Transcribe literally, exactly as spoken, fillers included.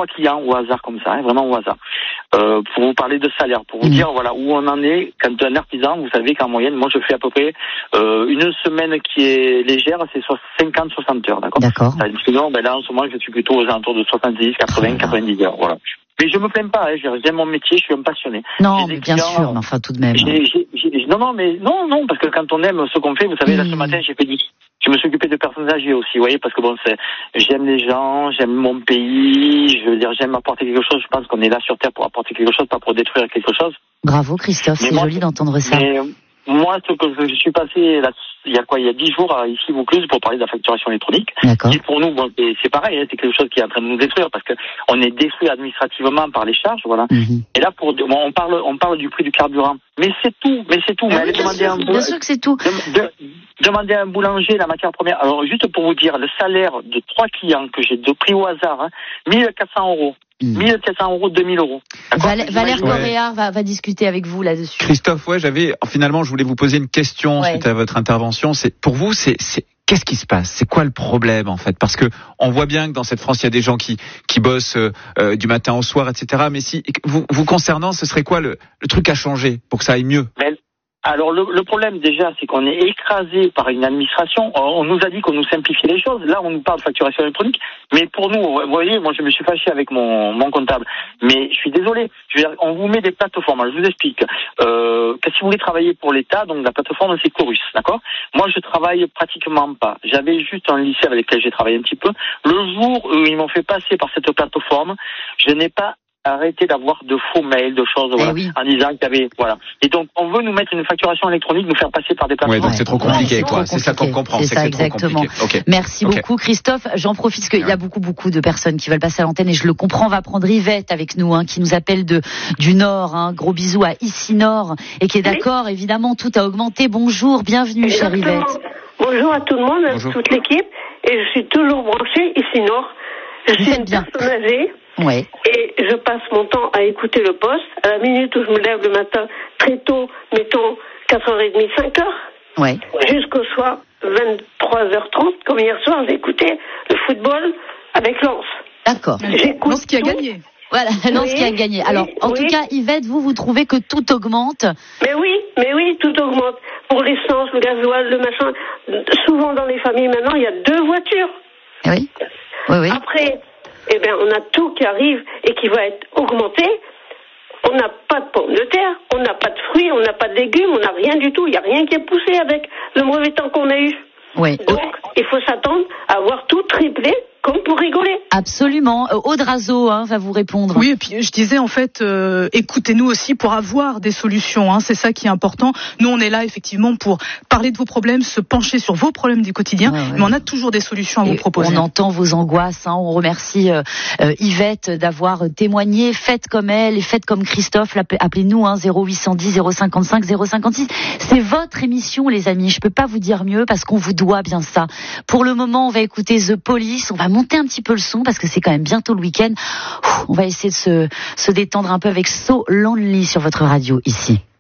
trois clients au hasard comme ça, hein, vraiment au hasard, euh, pour vous parler de salaire, pour vous mmh. dire voilà où on en est. Quand un artisan, vous savez qu'en moyenne, moi je fais à peu près euh, une semaine qui est légère, c'est cinquante à soixante heures, d'accord. D'accord. Sinon, ben là en ce moment, je suis plutôt aux alentours de soixante-dix, quatre-vingts, quatre-vingt-dix heures, voilà. Mais je me plains pas, hein, j'aime mon métier, je suis un passionné. Non, mais bien sûr, mais enfin tout de même. J'ai, j'ai, j'ai, non, non, mais non, non, parce que quand on aime ce qu'on fait, vous savez, mmh. là ce matin, j'ai fait du, je me suis occupé de personnes âgées aussi, vous voyez, parce que bon, c'est, j'aime les gens, j'aime mon pays, je veux dire, j'aime apporter quelque chose. Je pense qu'on est là sur Terre pour apporter quelque chose, pas pour détruire quelque chose. Bravo Christophe, mais c'est moi, joli d'entendre ça. Mais, moi, ce que je suis passé là, il y a quoi, il y a dix jours à ici Vaucluse pour parler de la facturation électronique. D'accord. Qui pour nous, bon, c'est, c'est pareil, hein, c'est quelque chose qui est en train de nous détruire parce que on est détruit administrativement par les charges, voilà. Mm-hmm. Et là, pour, bon, on parle, on parle du prix du carburant, mais c'est tout, mais c'est tout. Ah, mais allez demander un bien sûr que c'est tout. De, de, demander à un boulanger la matière première. Alors juste pour vous dire, le salaire de trois clients que j'ai de pris au hasard, hein, mille quatre cents euros. Mmh. mille quatre cents euros, deux mille euros. Val- Valère Correa ouais. va, va discuter avec vous là-dessus. Christophe, ouais, j'avais, finalement, je voulais vous poser une question ouais. suite à votre intervention. C'est, pour vous, c'est, c'est, qu'est-ce qui se passe? C'est quoi le problème, en fait? Parce que, on voit bien que dans cette France, il y a des gens qui, qui bossent, euh, du matin au soir, et cetera. Mais si, vous, vous concernant, ce serait quoi le, le truc à changer pour que ça aille mieux? Mais... Alors le, le problème déjà, c'est qu'on est écrasé par une administration. On nous a dit qu'on nous simplifiait les choses. Là, on nous parle de facturation électronique, mais pour nous, vous voyez, moi je me suis fâché avec mon, mon comptable. Mais je suis désolé. Je veux dire, on vous met des plateformes. Alors, je vous explique. Euh, que si vous voulez travailler pour l'État, donc la plateforme c'est Chorus, d'accord. Moi, je travaille pratiquement pas. J'avais juste un lycée avec lequel j'ai travaillé un petit peu. Le jour où ils m'ont fait passer par cette plateforme, je n'ai pas arrêter d'avoir de faux mails, de choses, voilà, eh oui. en disant qu'il y avait, voilà. Et donc, on veut nous mettre une facturation électronique, nous faire passer par des plateformes. Ouais, donc c'est trop compliqué, ouais, quoi. C'est, c'est ça qu'on comprend. C'est, c'est ça, que c'est exactement. Trop okay. Merci okay. beaucoup, Christophe. J'en profite parce qu'il ouais. y a beaucoup, beaucoup de personnes qui veulent passer à l'antenne et je le comprends. On va prendre Yvette avec nous, hein, qui nous appelle de, du Nord, hein. Gros bisous à Ici Nord et qui est d'accord, oui. évidemment, tout a augmenté. Bonjour, bienvenue, chère Yvette. Bonjour à tout le monde, à toute l'équipe. Et je suis toujours branchée Ici Nord. Je Vous suis êtes une bien. personne âgée. Ouais. Et je passe mon temps à écouter le poste. À la minute où je me lève le matin, très tôt, mettons quatre heures trente, cinq heures, ouais. jusqu'au soir, vingt-trois heures trente, comme hier soir, j'ai écouté le football avec Lens. D'accord. J'écoute Lens qui a tout. gagné. Voilà, Lens oui, qui a gagné. Alors, oui, en oui. tout cas, Yvette, vous, vous trouvez que tout augmente? Mais oui, mais oui, tout augmente. Pour l'essence, le gasoil, le machin. Souvent dans les familles, maintenant, il y a deux voitures. Oui, oui, oui. Après... Eh bien, on a tout qui arrive et qui va être augmenté. On n'a pas de pommes de terre, on n'a pas de fruits, on n'a pas de légumes, on n'a rien du tout. Il n'y a rien qui est poussé avec le mauvais temps qu'on a eu. Oui. Donc, il faut s'attendre à voir tout triplé, comme pour rigoler. Absolument. Aude Razo hein, va vous répondre. Oui, et puis je disais en fait, euh, écoutez-nous aussi pour avoir des solutions. Hein, c'est ça qui est important. Nous, on est là effectivement pour parler de vos problèmes, se pencher sur vos problèmes du quotidien, ouais, ouais. mais on a toujours des solutions à et vous proposer. On entend vos angoisses. Hein, on remercie euh, euh, Yvette d'avoir témoigné. Faites comme elle et faites comme Christophe. Appelez-nous hein, zéro huit cent dix zéro cinquante-cinq zéro cinquante-six. C'est votre émission, les amis. Je peux pas vous dire mieux parce qu'on vous doit bien ça. Pour le moment, on va écouter The Police. On va monter un petit peu le son parce que c'est quand même bientôt le week-end. On va essayer de se, se détendre un peu avec So Lonely sur votre radio ici.